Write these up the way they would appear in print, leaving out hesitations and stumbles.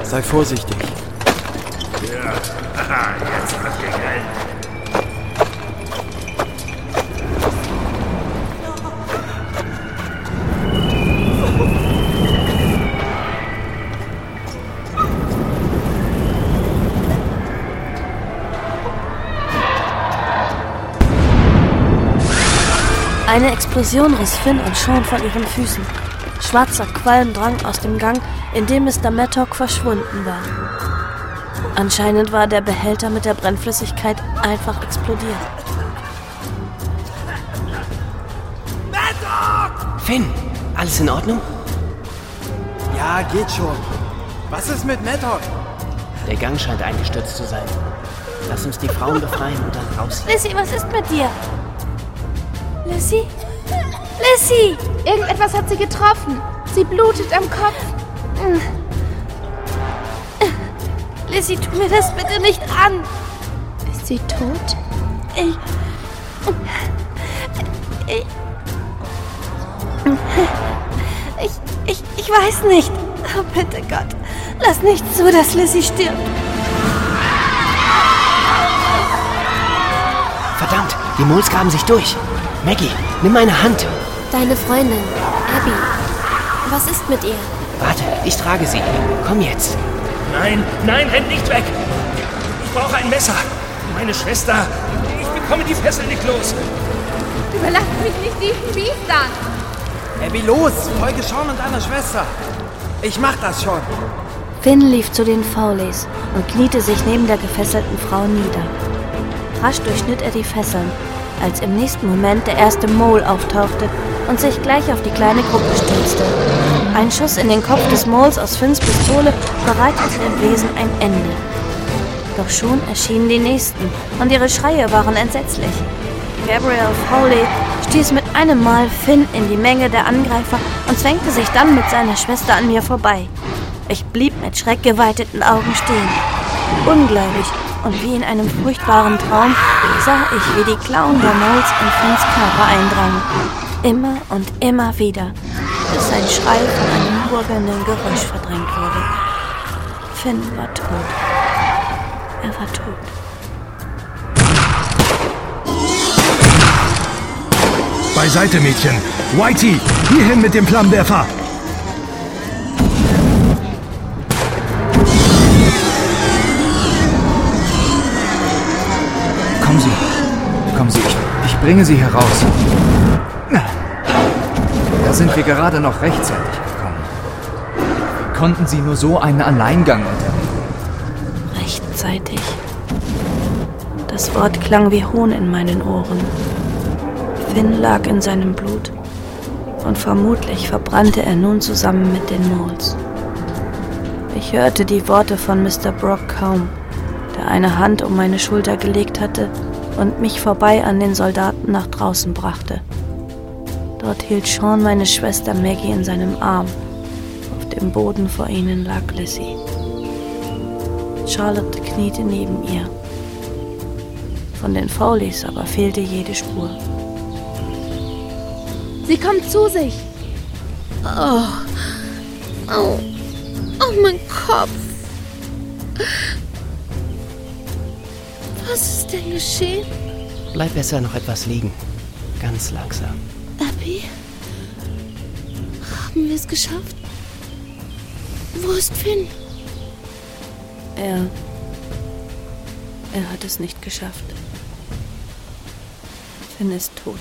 Sei vorsichtig. Ja, jetzt hat gegrillt. Eine Explosion riss Finn und Sean von ihren Füßen. Schwarzer Qualm drang aus dem Gang, in dem Mr. Mattock verschwunden war. Anscheinend war der Behälter mit der Brennflüssigkeit einfach explodiert. Mattock! Finn, alles in Ordnung? Ja, geht schon. Was ist mit Mattock? Der Gang scheint eingestürzt zu sein. Lass uns die Frauen befreien und dann raus. Lizzie, was ist mit dir? Lizzie? Lizzie! Irgendetwas hat sie getroffen. Sie blutet am Kopf. Lizzie, tu mir das bitte nicht an. Ist sie tot? Ich weiß nicht. Oh, bitte Gott, lass nicht zu, dass Lizzie stirbt. Verdammt, die Moles graben sich durch. Maggie, nimm meine Hand. Deine Freundin, Abby. Was ist mit ihr? Warte, ich trage sie. Komm jetzt. Nein, renn nicht weg! Ich brauche ein Messer. Meine Schwester. Ich bekomme die Fessel nicht los. Überlasst mich nicht diesen Biestern. Abby, los! Folge Sean und deiner Schwester. Ich mach das schon. Finn lief zu den Fowleys und kniete sich neben der gefesselten Frau nieder. Rasch durchschnitt er die Fesseln, als im nächsten Moment der erste Mole auftauchte und sich gleich auf die kleine Gruppe stürzte. Ein Schuss in den Kopf des Moles aus Finns Pistole bereitete dem Wesen ein Ende. Doch schon erschienen die Nächsten und ihre Schreie waren entsetzlich. Gabrielle Fowley stieß mit einem Mal Finn in die Menge der Angreifer und zwängte sich dann mit seiner Schwester an mir vorbei. Ich blieb mit schreckgeweiteten Augen stehen. Ungläubig und wie in einem furchtbaren Traum sah ich, wie die Klauen der Moles in Finns Körper eindrangen. Immer und immer wieder, bis sein Schrei von einem gurgelnden Geräusch verdrängt wurde. Finn war tot. Er war tot. Beiseite, Mädchen! Whitey, hierhin mit dem Flammenwerfer! Kommen Sie, ich bringe Sie heraus. Da sind wir gerade noch rechtzeitig gekommen. Wie konnten Sie nur so einen Alleingang unternehmen? Rechtzeitig. Das Wort klang wie Hohn in meinen Ohren. Finn lag in seinem Blut und vermutlich verbrannte er nun zusammen mit den Moles. Ich hörte die Worte von Mr. Brock kaum, der eine Hand um meine Schulter gelegt hatte und mich vorbei an den Soldaten nach draußen brachte. Dort hielt Sean meine Schwester Maggie in seinem Arm. Auf dem Boden vor ihnen lag Lizzie. Charlotte kniete neben ihr. Von den Fowleys aber fehlte jede Spur. Sie kommt zu sich. Oh, mein Kopf. Was ist denn geschehen? Bleib besser noch etwas liegen. Ganz langsam. Abby? Haben wir es geschafft? Wo ist Finn? Er hat es nicht geschafft. Finn ist tot.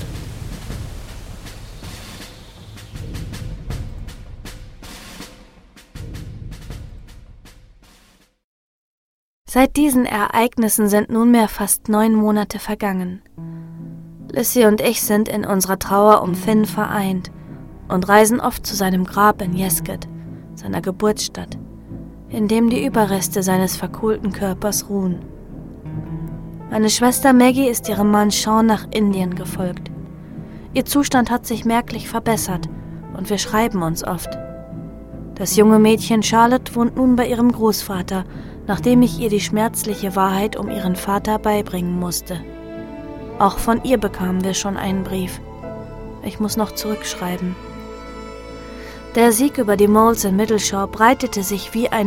Seit diesen Ereignissen sind nunmehr fast 9 Monate vergangen. Lizzie und ich sind in unserer Trauer um Finn vereint und reisen oft zu seinem Grab in Yescott, seiner Geburtsstadt, in dem die Überreste seines verkohlten Körpers ruhen. Meine Schwester Maggie ist ihrem Mann Sean nach Indien gefolgt. Ihr Zustand hat sich merklich verbessert und wir schreiben uns oft. Das junge Mädchen Charlotte wohnt nun bei ihrem Großvater, nachdem ich ihr die schmerzliche Wahrheit um ihren Vater beibringen musste. Auch von ihr bekamen wir schon einen Brief. Ich muss noch zurückschreiben. Der Sieg über die Moles in Middleshaw breitete sich wie ein